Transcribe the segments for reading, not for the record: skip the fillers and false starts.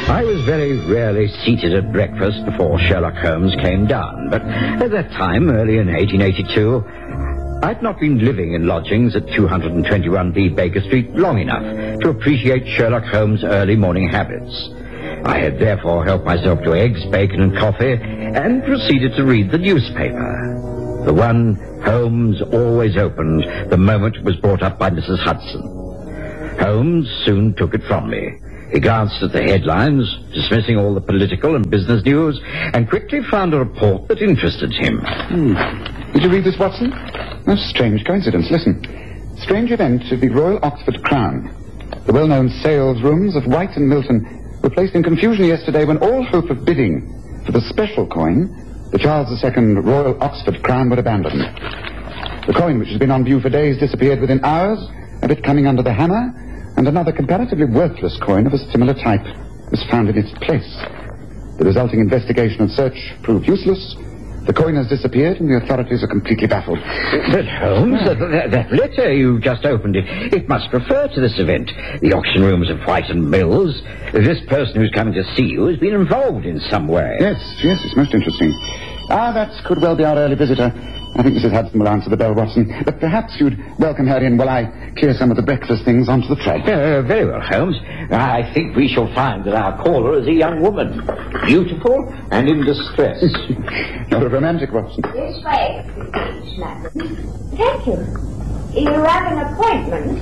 I was very rarely seated at breakfast before Sherlock Holmes came down, but at that time, early in 1882, I'd not been living in lodgings at 221B Baker Street long enough to appreciate Sherlock Holmes' early morning habits. I had therefore helped myself to eggs, bacon, and coffee, and proceeded to read the newspaper. The one Holmes always opened the moment it was brought up by Mrs. Hudson. Holmes soon took it from me. He glanced at the headlines, dismissing all the political and business news, and quickly found a report that interested him. Did you read this, Watson? A strange coincidence. Listen. Strange event of the Royal Oxford Crown. The well-known sales rooms of White and Milton were placed in confusion yesterday when all hope of bidding for the special coin, the Charles II Royal Oxford Crown, were abandoned. The coin, which has been on view for days, disappeared within hours of it coming under the hammer, and another comparatively worthless coin of a similar type was found in its place. The resulting investigation and search proved useless. The coin has disappeared, and the authorities are completely baffled. But, Holmes, that letter you just opened, it must refer to this event. The auction rooms of White and Mills. This person who's coming to see you has been involved in some way. Yes, it's most interesting. That could well be our early visitor. I think Mrs. Hudson will answer the bell, Watson. But perhaps you'd welcome her in while I clear some of the breakfast things onto the tray. Very well, Holmes. I think we shall find that our caller is a young woman. Beautiful and in distress. You're a romantic, Watson. This way, please, madam. Thank you. You have an appointment,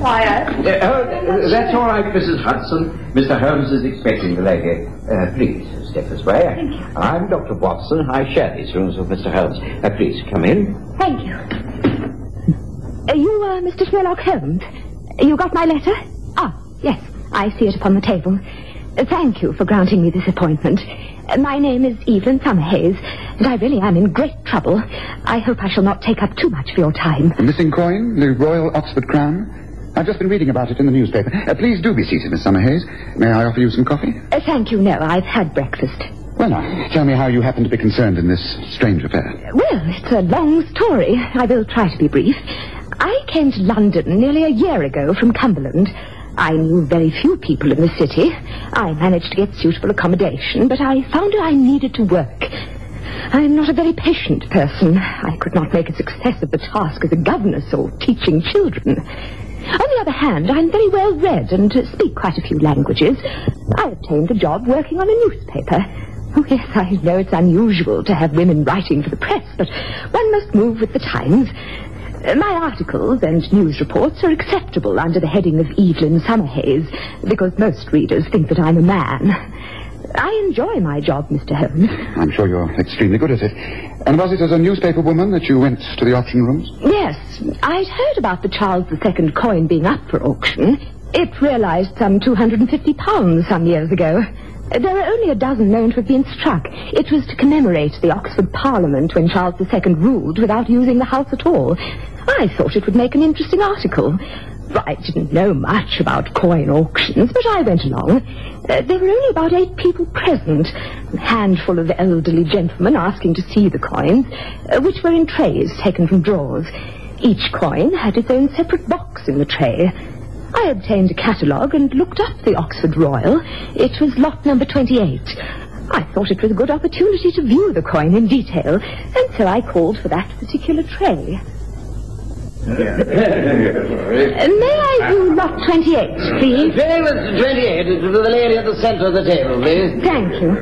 That's all right, Mrs. Hudson. Mr. Holmes is expecting the lady. Please, step this way. Thank you. I'm Dr. Watson. I share these rooms with Mr. Holmes. Please, come in. Thank you. You Mr. Sherlock Holmes? You got my letter? Ah, yes. I see it upon the table. Thank you for granting me this appointment. My name is Evelyn Summerhays, and I really am in great trouble. I hope I shall not take up too much of your time. The missing coin, the Royal Oxford Crown? I've just been reading about it in the newspaper. Please do be seated, Miss Summerhays. May I offer you some coffee? Thank you, no. I've had breakfast. Well, now, tell me how you happen to be concerned in this strange affair. Well, it's a long story. I will try to be brief. I came to London nearly a year ago from Cumberland. I knew very few people in the city. I managed to get suitable accommodation, but I found I needed to work. I'm not a very patient person. I could not make a success of the task as a governess or teaching children. On the other hand, I'm very well read and speak quite a few languages. I obtained a job working on a newspaper. Oh, yes, I know it's unusual to have women writing for the press, but one must move with the times. My articles and news reports are acceptable under the heading of Evelyn Summerhays, because most readers think that I'm a man. I enjoy my job, Mr. Holmes. I'm sure you're extremely good at it. And was it as a newspaper woman that you went to the auction rooms? Yes. I'd heard about the Charles II coin being up for auction. It realized some £250 some years ago. There are only a dozen known to have been struck. It was to commemorate the Oxford Parliament when Charles II ruled without using the house at all. I thought it would make an interesting article. I didn't know much about coin auctions, but I went along. There were only about 8 people present. A handful of elderly gentlemen asking to see the coins, which were in trays taken from drawers. Each coin had its own separate box in the tray. I obtained a catalogue and looked up the Oxford Royal. It was lot number 28. I thought it was a good opportunity to view the coin in detail, and so I called for that particular tray. May I do lot 28, please? Tray with 28 to the lady at the center of the table, please. Thank you.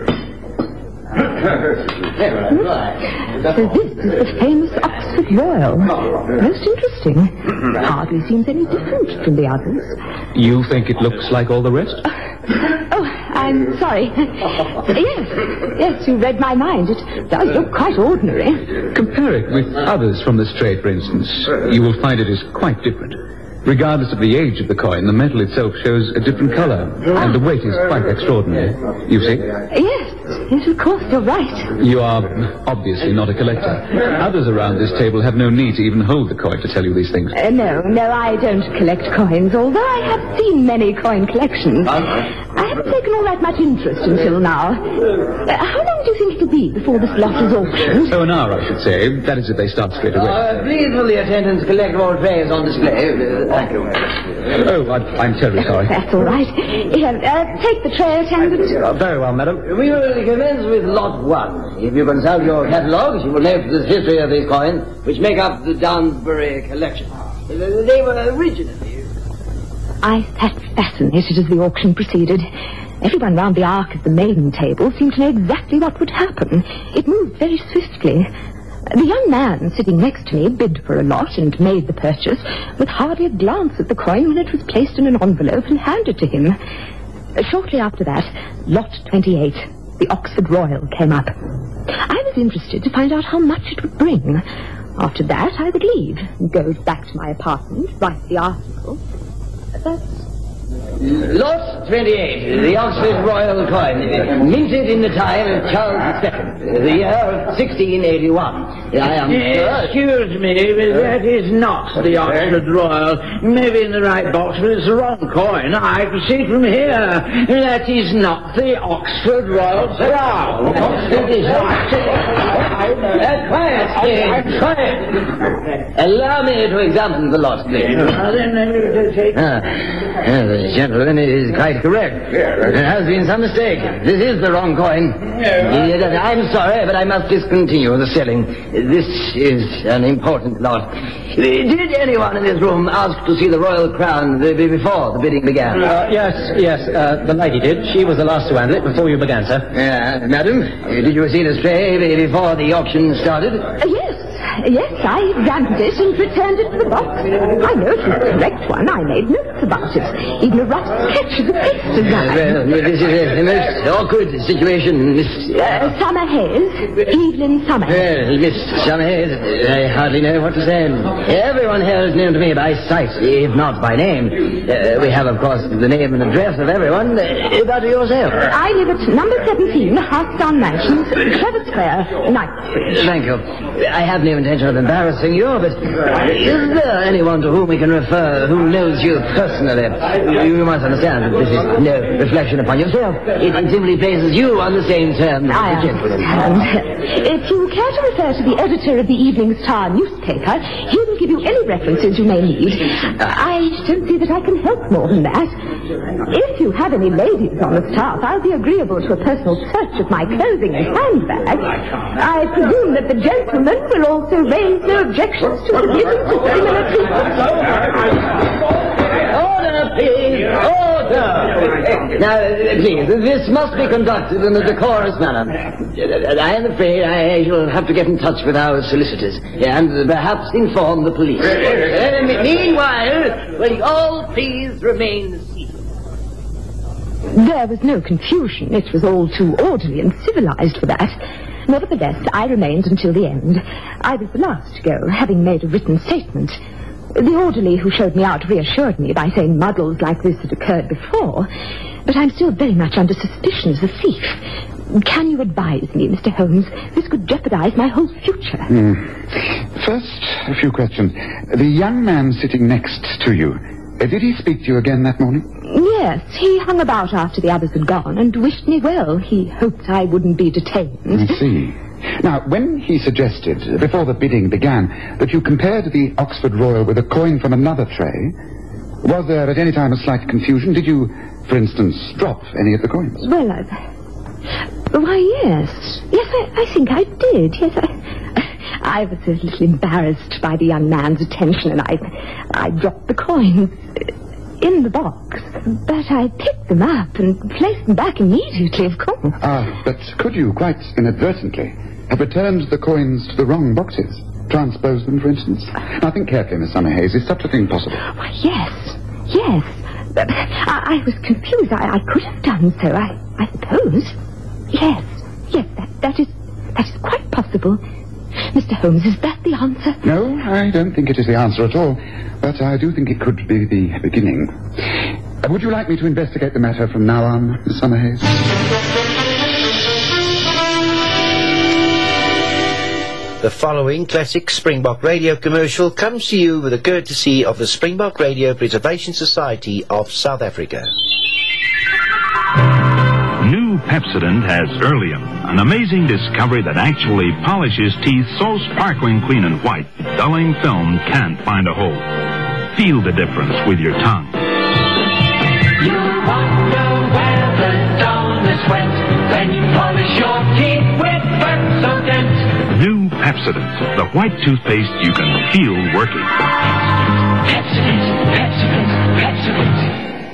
So this is the famous Oxford Royal. Most interesting. Hardly seems any different from the others. You think it looks like all the rest? Oh, I'm sorry. Yes, you read my mind. It does look quite ordinary. Compare it with others from this trade, for instance. You will find it is quite different. Regardless of the age of the coin, the metal itself shows a different color, and the weight is quite extraordinary. You see? Yes, of course, you're right. You are obviously not a collector. Others around this table have no need to even hold the coin to tell you these things. No, I don't collect coins, although I have seen many coin collections. I haven't taken all that much interest until now. How long do you think it'll be before this lot is auctioned? So an hour, I should say. That is if they start straight away. Please will the attendants collect all trays on display. Thank you. Oh, I'm terribly sorry. That's all right. Here, take the tray, attendant. Very well, madam. We will commence with lot 1. If you consult your catalogues, you will note the history of these coins, which make up the Downsbury collection. They were originally... I sat fascinated as the auction proceeded. Everyone round the arc of the maiden table seemed to know exactly what would happen. It moved very swiftly. The young man sitting next to me bid for a lot and made the purchase with hardly a glance at the coin when it was placed in an envelope and handed to him. Shortly after that, lot 28, the Oxford Royal, came up. I was interested to find out how much it would bring. After that, I would leave and go back to my apartment, write the article. Lot 28, the Oxford Royal coin, minted in the time of Charles II, the year of 1681. I am Excuse me, but that is not the Oxford Royal. Maybe in the right box, but it's the wrong coin. I can see from here. That is not the Oxford Royal Crown. It is not. Quiet, quiet. Allow me to examine the lot, please. The gentleman is quite correct. There has been some mistake. This is the wrong coin. I'm sorry, but I must discontinue the selling. This is an important lot. Did anyone in this room ask to see the royal crown before the bidding began? Yes, the lady did. She was the last to handle it before you began, sir. Madam, did you see the tray before the auction started? Yes, I examined it and returned it to the box. I know it was the correct one. I made notes about it. Even a rough sketch of the face design. Well, this is a most awkward situation, Miss... Summerhays. Evelyn Summerhays. Well, Miss Summerhays, I hardly know what to say. Everyone here is known to me by sight, if not by name. We have, of course, the name and address of everyone. But yourself? I live at number 17, Hearthstone Mansions, Trevor Square, Knightsbridge. Thank you. I have no intention of embarrassing you, but is there anyone to whom we can refer who knows you personally? You must understand that this is no reflection upon yourself. It simply places you on the same terms as the gentleman. If you care to refer to the editor of the Evening Star newspaper, he will give you any references you may need. I don't see that I can help more than that. If you have any ladies on the staff, I'll be agreeable to a personal search of my clothing and handbag. I presume that the gentleman will also raise no objections to the given to similar treatment. Order, please! Order! Now, please, this must be conducted in a decorous manner. I am afraid I shall have to get in touch with our solicitors and perhaps inform the police. Meanwhile, will you all please remain seated? There was no confusion. It was all too orderly and civilized for that. Nevertheless, I remained until the end. I was the last to go, having made a written statement. The orderly who showed me out reassured me by saying muddles like this had occurred before, but I'm still very much under suspicion as a thief. Can you advise me, Mr. Holmes? This could jeopardize my whole future. First, a few questions. The young man sitting next to you, did he speak to you again that morning? Yes, he hung about after the others had gone and wished me well. He hoped I wouldn't be detained. I see. Now, when he suggested, before the bidding began, that you compared the Oxford Royal with a coin from another tray, was there at any time a slight confusion? Did you, for instance, drop any of the coins? Well, why, yes. Yes, I think I did. Yes, I was a little embarrassed by the young man's attention, and I dropped the coins in the box. But I picked them up and placed them back immediately, of course. But could you, quite inadvertently, have returned the coins to the wrong boxes? Transposed them, for instance? Now, think carefully, Miss Summerhays. Is such a thing possible? Why, yes. But I was confused. I could have done so, I suppose. Yes, that is quite possible. Mr. Holmes, is that the answer? No, I don't think it is the answer at all. But I do think it could be the beginning. Would you like me to investigate the matter from now on, Miss Summerhays? The following classic Springbok Radio commercial comes to you with the courtesy of the Springbok Radio Preservation Society of South Africa. Pepsodent has Earlium, an amazing discovery that actually polishes teeth so sparkling clean and white, dulling film can't find a hole. Feel the difference with your tongue. You wonder where the dullness went when you polish your teeth with Pepsodent. New Pepsodent, the white toothpaste you can feel working. Pepsodent, Pepsodent, Pepsodent.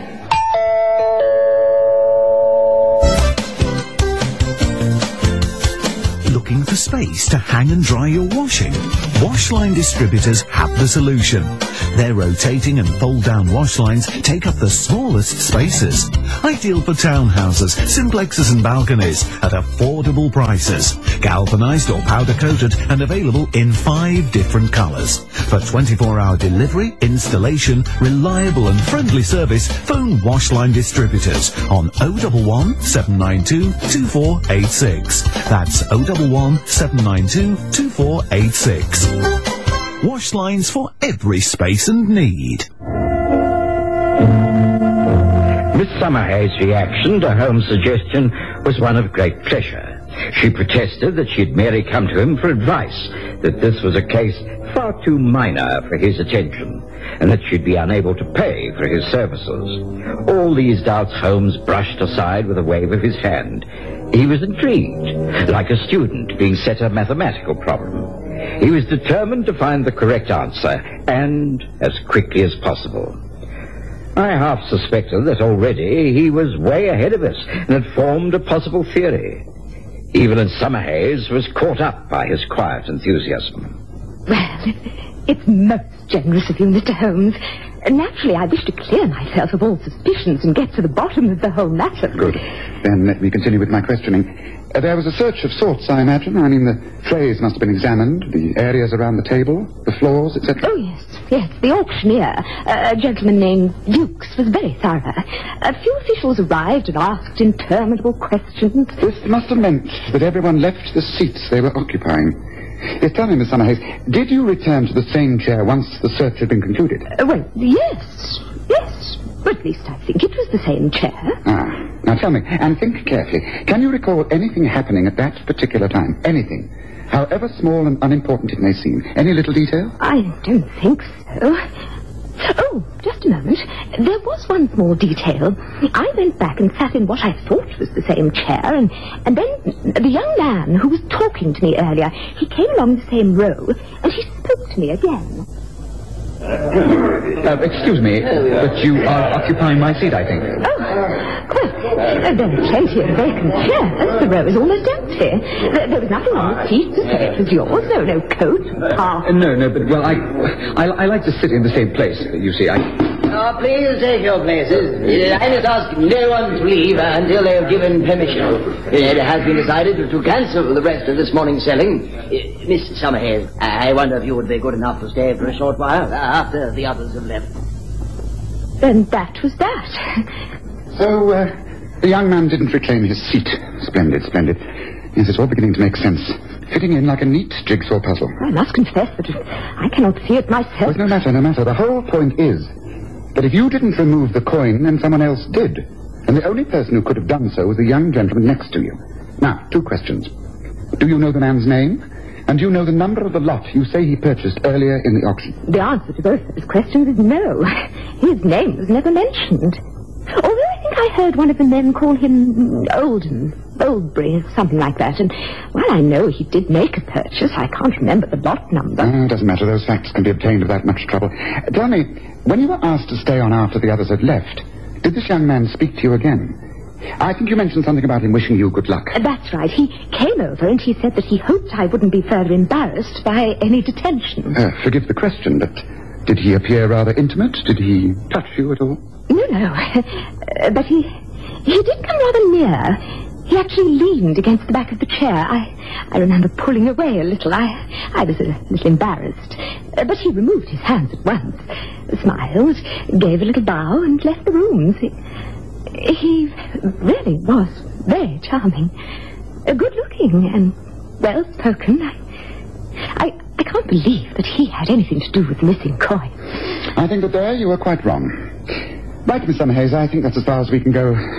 Looking for space to hang and dry your washing? Washline distributors have the solution. Their rotating and fold-down wash lines take up the smallest spaces. Ideal for townhouses, simplexes and balconies at affordable prices. Galvanized or powder-coated and available in 5 different colors. For 24-hour delivery, installation, reliable and friendly service, phone Washline Distributors on 011 792 2486. That's 011 792 2486. Wash lines for every space and need. Miss Summerhayes' reaction to Holmes' suggestion was one of great pleasure. She protested that she had merely come to him for advice, that this was a case far too minor for his attention, and that she'd be unable to pay for his services. All these doubts Holmes brushed aside with a wave of his hand. He was intrigued, like a student being set a mathematical problem. He was determined to find the correct answer, and as quickly as possible. I half suspected that already he was way ahead of us and had formed a possible theory. Evelyn Summerhayes was caught up by his quiet enthusiasm. Well, it's most generous of you, Mr. Holmes. Naturally, I wish to clear myself of all suspicions and get to the bottom of the whole matter. Good. Then let me continue with my questioning. There was a search of sorts, I imagine. I mean, the trays must have been examined, the areas around the table, the floors, etc. Oh, yes. The auctioneer, a gentleman named Dukes, was very thorough. A few officials arrived and asked interminable questions. This must have meant that everyone left the seats they were occupying. Yes, tell me, Miss Summerhayes, did you return to the same chair once the search had been concluded? Well, yes. But at least I think it was the same chair. Now tell me, and think carefully, can you recall anything happening at that particular time? Anything? However small and unimportant it may seem. Any little detail? I don't think so. Oh, just a moment. There was one small detail. I went back and sat in what I thought was the same chair, and then the young man who was talking to me earlier, he came along the same row, and he spoke to me again. Excuse me, but you are occupying my seat, I think. Oh, well, there are plenty of vacant chairs. The row is almost empty. There was nothing on the seat to say it was yours. No coat, pass. No, but, well, I like to sit in the same place, you see. Please take your places. I must ask no one to leave until they have given permission. It has been decided to cancel the rest of this morning's selling. Miss Summerhayes, I wonder if you would be good enough to stay for a short while after the others have left. Then that was that. So, the young man didn't reclaim his seat. Splendid. Yes, it's all beginning to make sense. Fitting in like a neat jigsaw puzzle. I must confess that I cannot see it myself. Well, no matter. The whole point is that if you didn't remove the coin, then someone else did. And the only person who could have done so was the young gentleman next to you. Now, 2 questions. Do you know the man's name? And do you know the number of the lot you say he purchased earlier in the auction? The answer to both those questions is no. His name was never mentioned. Although I think I heard one of the men call him Oldbury, something like that. And while I know he did make a purchase, I can't remember the lot number. It doesn't matter. Those facts can be obtained without much trouble. Tell me, when you were asked to stay on after the others had left, did this young man speak to you again? I think you mentioned something about him wishing you good luck. That's right. He came over and he said that he hoped I wouldn't be further embarrassed by any detention. Forgive the question, but did he appear rather intimate? Did he touch you at all? No. But he did come rather near. He actually leaned against the back of the chair. I remember pulling away a little. I was a little embarrassed. But he removed his hands at once, smiled, gave a little bow, and left the room. He really was very charming. Good-looking and well-spoken. I can't believe that he had anything to do with the missing coin. I think that there you were quite wrong. Right, Miss Summerhayes, I think that's as far as we can go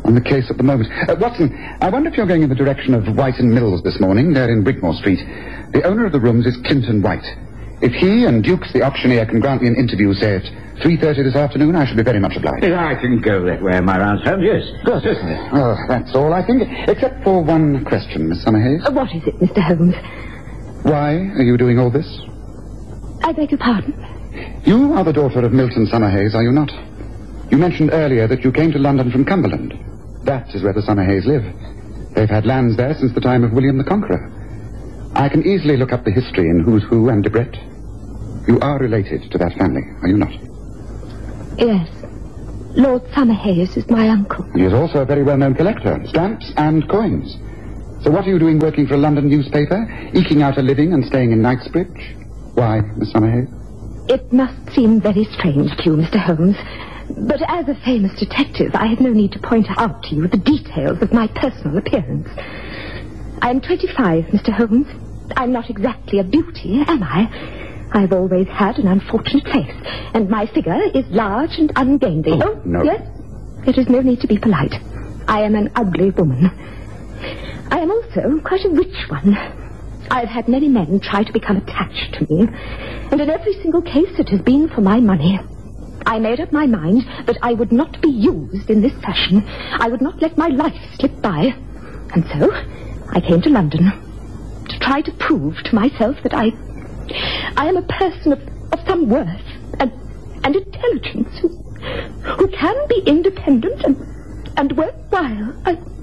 on the case at the moment. Watson, I wonder if you're going in the direction of White and Mills this morning, there in Wigmore Street. The owner of the rooms is Clinton White. If he and Dukes, the auctioneer, can grant me an interview, say, at 3:30 this afternoon, I shall be very much obliged. I can go that way in my rounds, Holmes, yes. Good. Certainly. Oh, that's all, I think, except for one question, Miss Summerhays. What is it, Mr. Holmes? Why are you doing all this? I beg your pardon? You are the daughter of Milton Summerhays, are you not? You mentioned earlier that you came to London from Cumberland. That is where the Summerhays live. They've had lands there since the time of William the Conqueror. I can easily look up the history in Who's Who and Debrett. You are related to that family, are you not? Yes. Lord Summerhays is my uncle. He is also a very well-known collector, stamps and coins. So what are you doing working for a London newspaper, eking out a living and staying in Knightsbridge? Why, Miss Summerhays? It must seem very strange to you, Mr. Holmes, but as a famous detective, I have no need to point out to you the details of my personal appearance. I am 25, Mr. Holmes. I'm not exactly a beauty, am I? I've always had an unfortunate face, and my figure is large and ungainly. Oh, no. Yes? There is no need to be polite. I am an ugly woman. I am also quite a rich one. I've had many men try to become attached to me, and in every single case it has been for my money. I made up my mind that I would not be used in this fashion. I would not let my life slip by. And so, I came to London to try to prove to myself that I am a person of some worth and intelligence who can be independent and worthwhile.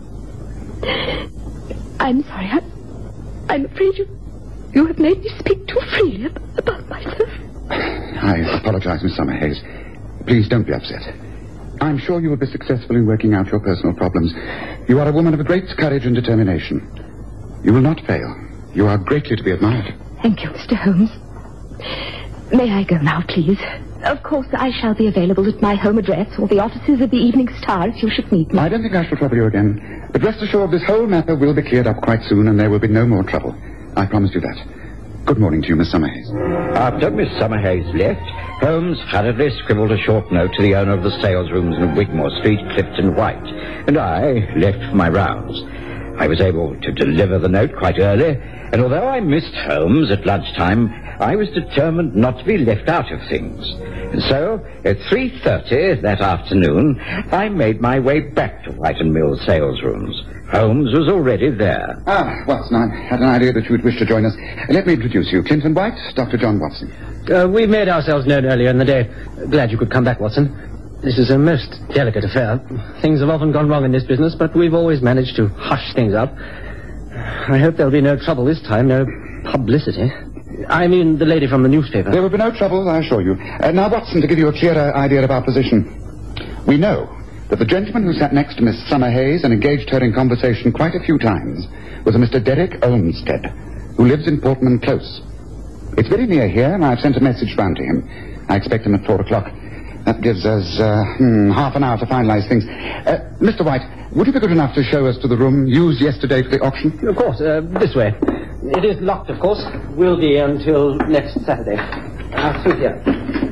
I'm sorry. I'm afraid you have made me speak too freely about myself. I apologize, Miss Summerhays. Please don't be upset. I'm sure you will be successful in working out your personal problems. You are a woman of great courage and determination. You will not fail. You are greatly to be admired. Thank you, Mr. Holmes. May I go now, please? Of course, I shall be available at my home address or the offices of the Evening Star if you should need me. I don't think I shall trouble you again. But rest assured, this whole matter will be cleared up quite soon, and there will be no more trouble. I promise you that. Good morning to you, Miss Summerhays. After Miss Summerhays left, Holmes hurriedly scribbled a short note to the owner of the sales rooms in Wigmore Street, Clifton White, and I left for my rounds. I was able to deliver the note quite early, and although I missed Holmes at lunchtime, I was determined not to be left out of things. And so, at 3:30 that afternoon, I made my way back to White and Mill's sales rooms. Holmes was already there. Ah, Watson, I had an idea that you would wish to join us. Let me introduce you. Clinton White, Dr. John Watson. We made ourselves known earlier in the day. Glad you could come back, Watson. This is a most delicate affair. Things have often gone wrong in this business, but we've always managed to hush things up. I hope there'll be no trouble this time, no publicity. I mean, the lady from the newspaper. There will be no trouble, I assure you. Now, Watson, to give you a clearer idea of our position. We know that the gentleman who sat next to Miss Summerhays and engaged her in conversation quite a few times was a Mr. Derek Olmsted, who lives in Portman Close. It's very near here, and I've sent a message round to him. I expect him at 4 o'clock. That gives us half an hour to finalize things. Mr. White, would you be good enough to show us to the room used yesterday for the auction? Of course, this way. It is locked, of course. Will be until next Saturday. Through here.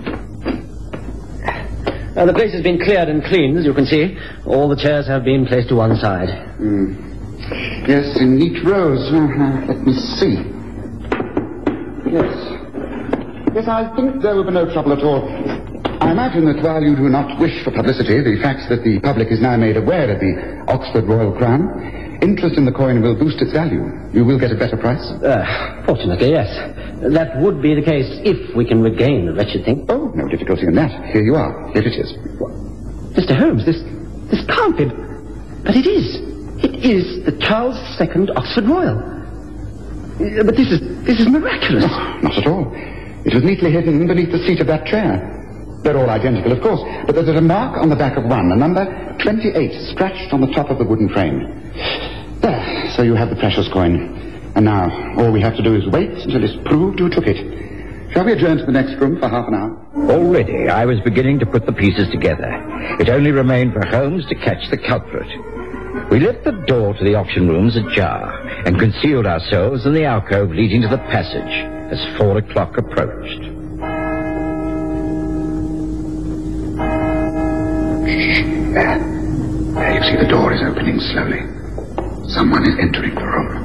The place has been cleared and cleaned, as you can see. All the chairs have been placed to one side. Yes, in neat rows. Let me see. Yes. Yes, I think there will be no trouble at all. I imagine that while you do not wish for publicity, the fact that the public is now made aware of the Oxford Royal Crown, interest in the coin will boost its value. You will get a better price? Fortunately, yes. That would be the case if we can regain the wretched thing. Oh, no difficulty in that. Here you are. Here it is. What? Mr. Holmes, this can't be... But it is. It is the Charles II Oxford Royal. But this is miraculous. No, not at all. It was neatly hidden beneath the seat of that chair. They're all identical, of course, but there's a mark on the back of one, a number 28, scratched on the top of the wooden frame. There, so you have the precious coin. And now, all we have to do is wait until it's proved who took it. Shall we adjourn to the next room for half an hour? Already, I was beginning to put the pieces together. It only remained for Holmes to catch the culprit. We left the door to the auction rooms ajar and concealed ourselves in the alcove leading to the passage as 4 o'clock approached. There you See, the door is opening slowly. Someone is entering the room.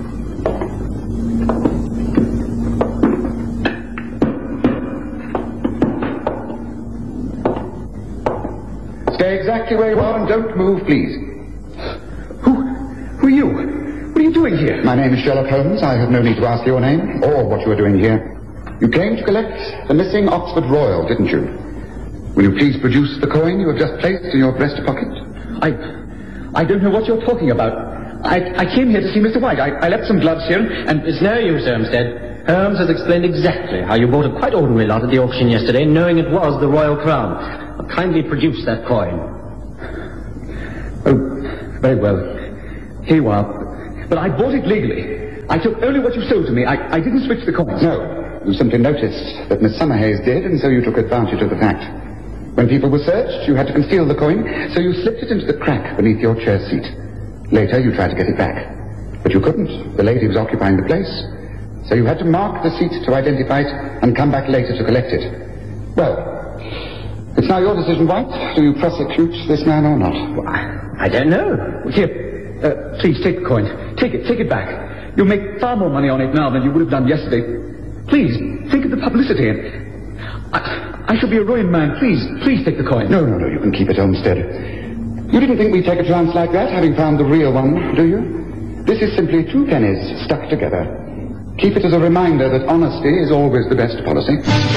Stay exactly where you are and don't move, please. Who are you? What are you doing here? My name is Sherlock Holmes. I have no need to ask your name or what you are doing here. You came to collect the missing Oxford Royal, didn't you? Will you please produce the coin you have just placed in your breast pocket? I don't know what you're talking about. I came here to see Mr. White. I left some gloves here, and It's no use, Olmsted. Holmes has explained exactly how you bought a quite ordinary lot at the auction yesterday, knowing it was the Royal Crown. Now, kindly produce that coin. Oh, very well. Here you are. But I bought it legally. I took only what you sold to me. I didn't switch the coins. No, you simply noticed that Miss Summerhays did, and so you took advantage of the fact. When people were searched, you had to conceal the coin, so you slipped it into the crack beneath your chair seat. Later, you tried to get it back. But you couldn't. The lady was occupying the place. So you had to mark the seat to identify it and come back later to collect it. Well, it's now your decision, White. Do you prosecute this man or not? Well, I don't know. Here, please take the coin. Take it back. You'll make far more money on it now than you would have done yesterday. Please, think of the publicity. I shall be a ruined man. Please take the coin. No, you can keep it, Olmsted. You didn't think we'd take a chance like that, having found the real one, do you? This is simply 2 pennies stuck together. Keep it as a reminder that honesty is always the best policy.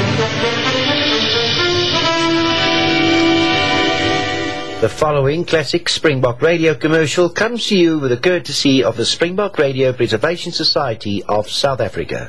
The following classic Springbok Radio commercial comes to you with the courtesy of the Springbok Radio Preservation Society of South Africa.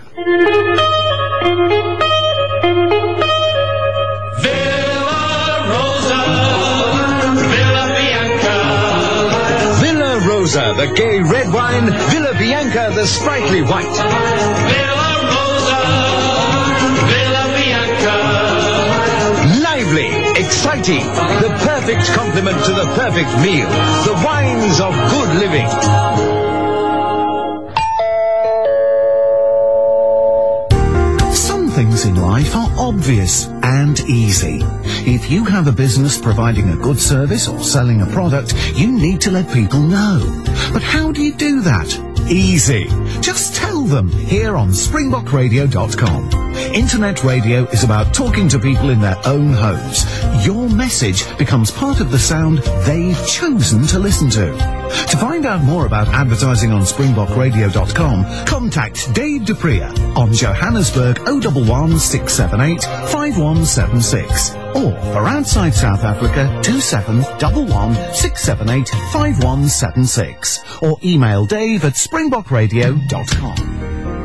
Rosa, the gay red wine, Villa Bianca, the sprightly white. Villa Rosa, Villa Bianca. Lively, exciting, the perfect complement to the perfect meal. The wines of good living. Some things in life are obvious and easy. If you have a business providing a good service or selling a product, you need to let people know. But how do you do that? Easy. Just tell them here on SpringbokRadio.com. Internet radio is about talking to people in their own homes. Your message becomes part of the sound they've chosen to listen to. To find out more about advertising on SpringbokRadio.com, contact Dave Dupria on Johannesburg 011 678 5176. Or for outside South Africa, 2711 678 5176. Or email Dave at SpringbokRadio.com.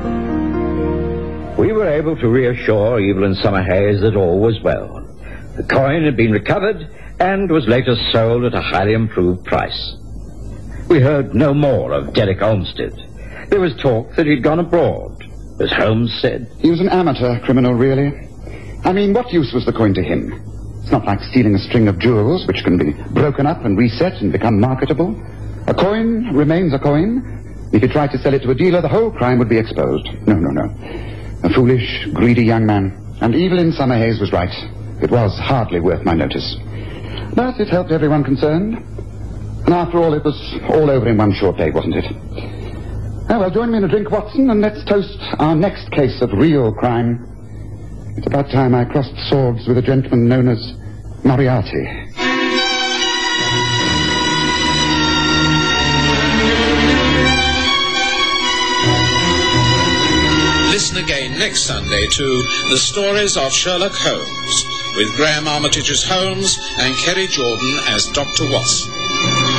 We were able to reassure Evelyn Summerhays that all was well. The coin had been recovered and was later sold at a highly improved price. We heard no more of Derek Olmsted. There was talk that he'd gone abroad, as Holmes said. He was an amateur criminal, really. I mean, what use was the coin to him? It's not like stealing a string of jewels, which can be broken up and reset and become marketable. A coin remains a coin. If you tried to sell it to a dealer, the whole crime would be exposed. No. A foolish, greedy young man. And Evelyn Summerhays was right. It was hardly worth my notice. But it helped everyone concerned. And after all, it was all over in one short day, wasn't it? Oh, well, join me in a drink, Watson, and let's toast our next case of real crime. It's about time I crossed swords with a gentleman known as Moriarty. Listen again next Sunday to The Stories of Sherlock Holmes, with Graham Armitage's Holmes and Kerry Jordan as Dr. Watson.